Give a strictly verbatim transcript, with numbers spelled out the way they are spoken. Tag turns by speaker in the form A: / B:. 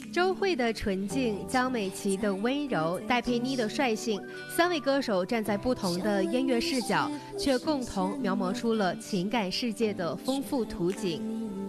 A: 周蕙的纯净、江美琪的温柔、戴佩妮的率性，三位歌手站在不同的音乐视角，却共同描摹出了情感世界的丰富图景。